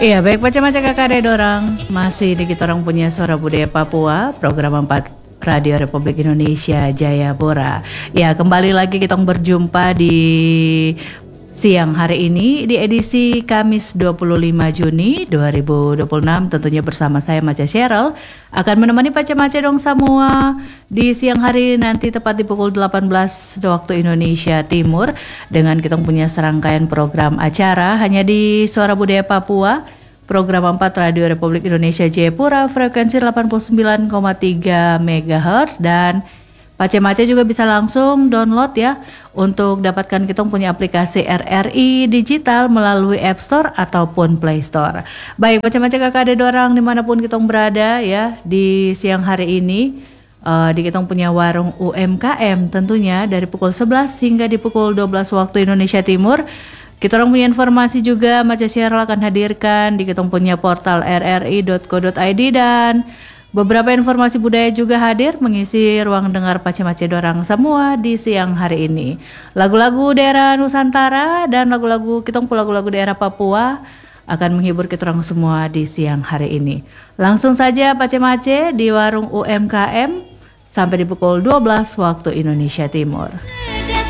Iya, baik macam-macam kakak dorang masih di kita orang punya Suara Budaya Papua, program 4 Radio Republik Indonesia Jayapura. Ya, kembali lagi kita berjumpa di siang hari ini di edisi Kamis 25 Juni 2026, tentunya bersama saya Maca Cheryl akan menemani Paca-Maca dong semua di siang hari nanti tepat di pukul 18 waktu Indonesia Timur dengan kita punya serangkaian program acara hanya di Suara Budaya Papua, program 4 Radio Republik Indonesia Jayapura, frekuensi 89,3 MHz, dan Pace-Mace juga bisa langsung download ya untuk dapatkan kita punya aplikasi RRI Digital melalui App Store ataupun Play Store. Baik, Pace-Mace kakak ada dorang dimanapun kita berada ya di siang hari ini di kita punya warung UMKM tentunya dari pukul 11 hingga di pukul 12 waktu Indonesia Timur. Kita orang punya informasi juga Maca Cheryl akan hadirkan di kita punya portal rri.co.id dan beberapa informasi budaya juga hadir mengisi ruang dengar Pace-Mace dorang semua di siang hari ini. Lagu-lagu daerah Nusantara dan lagu-lagu daerah Papua akan menghibur kita orang semua di siang hari ini. Langsung saja Pace-Mace di warung UMKM sampai di pukul 12 waktu Indonesia Timur.